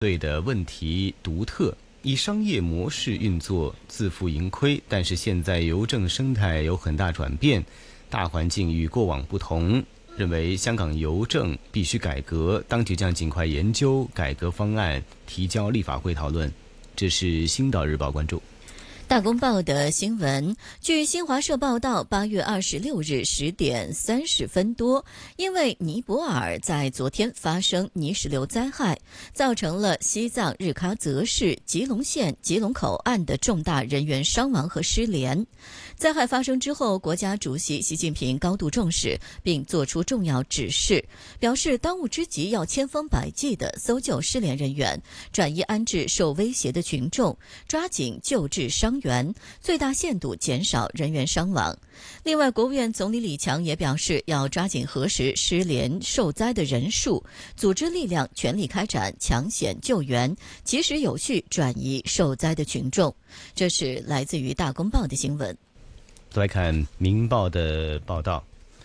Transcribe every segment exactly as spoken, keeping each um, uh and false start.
对的问题独特，以商业模式运作，自负盈亏。但是现在邮政生态有很大转变，大环境与过往不同，认为香港邮政必须改革，当局将尽快研究改革方案，提交立法会讨论。这是《星岛日报》关注。 大公报的新闻，据新华社报道，八月二十六日十点三十分多，因为尼泊尔在昨天发生泥石流灾害，造成了西藏日喀则市吉隆县吉隆口岸的重大人员伤亡和失联。灾害发生之后，国家主席习近平高度重视，并作出重要指示，表示当务之急要千方百计地搜救失联人员，转移安置受威胁的群众，抓紧救治伤员，最大限度减少人员伤亡。另外，国务院总理李强也表示，要抓紧核实失联受灾的人数，组织力量全力开展抢险救援，及时有序转移受灾的群众。这是来自于大公报的新闻。 再来看明报的报道，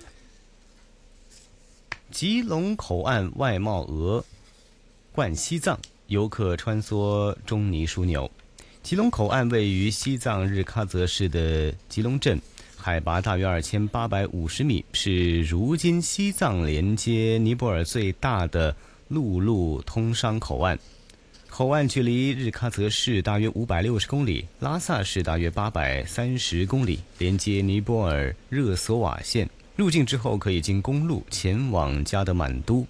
吉隆口岸外贸额冠西藏，游客穿梭中泥枢纽。吉隆口岸位于西藏日喀则市的吉隆镇，海拔大约二千八百五十米，是如今西藏连接尼泊尔最大的陆路通商口岸。口岸距离日喀则市大约五百六十公里，拉萨市大约八百三十公里，连接尼泊尔热索瓦县。入境之后可以经公路前往加德满都。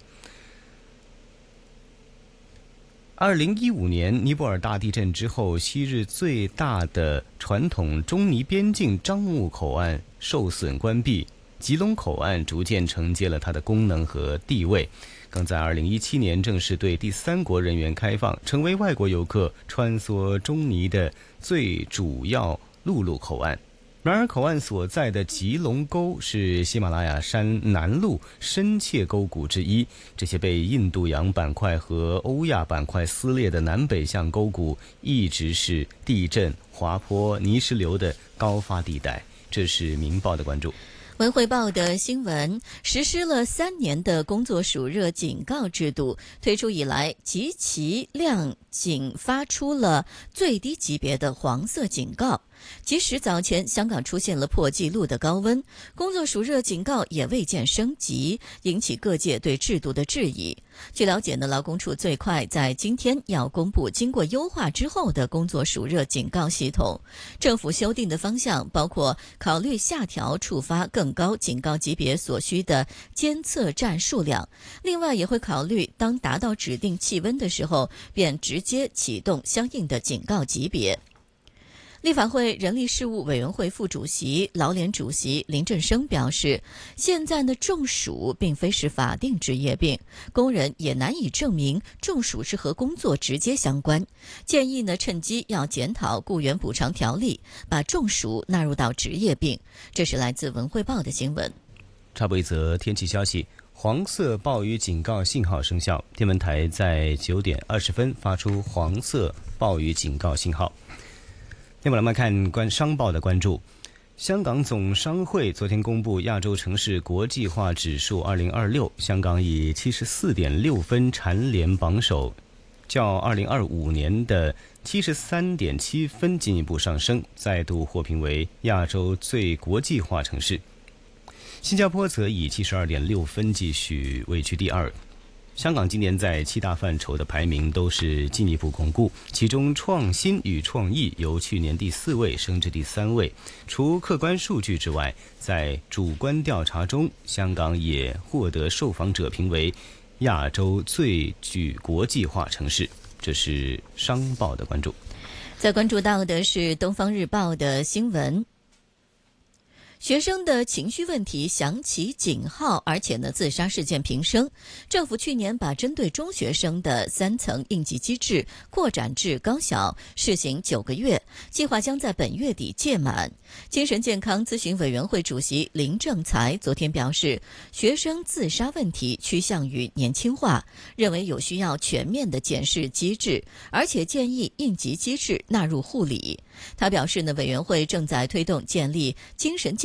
二零一五年尼泊尔大地震之后，昔日最大的传统中尼边境樟木口岸受损关闭，吉隆口岸逐渐承接了它的功能和地位，更在二零一七年正式对第三国人员开放，成为外国游客穿梭中尼的最主要陆路口岸。然而，口岸所在的吉隆沟是喜马拉雅山南麓深切沟谷之一，这些被印度洋板块和欧亚板块撕裂的南北向沟谷，一直是地震、滑坡、泥石流的高发地带。这是明报的关注。 文汇报的新闻，实施了三年的工作暑热警告制度，推出以来，极其量仅发出了最低级别的黄色警告。即使早前香港出现了破纪录的高温，工作暑热警告也未见升级，引起各界对制度的质疑。据了解呢，劳工处最快在今天要公布经过优化之后的工作暑热警告系统。政府修订的方向包括考虑下调触发更高警告级别所需的监测站数量，另外也会考虑当达到指定气温的时候，便直接启动相应的警告级别。立法会人力事务委员会副主席、劳联主席林振升表示，现在的中暑并非是法定职业病，工人也难以证明中暑是和工作直接相关，建议呢趁机要检讨雇员补偿条例，把中暑纳入到职业病。这是来自文汇报的新闻。 插播一则天气消息，黄色暴雨警告信号生效，天文台在九点二十分发出黄色暴雨警告信号。那么来看关商报的关注，香港总商会昨天公布亚洲城市国际化指数二零二六，香港以七十四点六分蝉联榜首，较二零二五年的七十三点七分进一步上升，再度获评为亚洲最国际化城市。新加坡则以七十二点六分继续位居第二。香港今年在七大范畴的排名都是进一步巩固，其中创新与创意由去年第四位升至第三位。除客观数据之外，在主观调查中，香港也获得受访者评为亚洲最具国际化城市。这是商报的关注。 再关注到的是东方日报的新闻。学生的情绪问题响起警号，而且呢，自杀事件频生。政府去年把针对中学生的三层应急机制扩展至高小，试行九个月，计划将在本月底届满。精神健康咨询委员会主席林正财昨天表示，学生自杀问题趋向于年轻化，认为有需要全面的检视机制，而且建议应急机制纳入护理。他表示呢，委员会正在推动建立精神健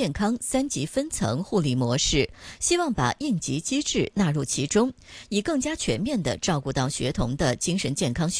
健康三级分层护理模式，希望把应急机制纳入其中，以更加全面地照顾到学童的精神健康需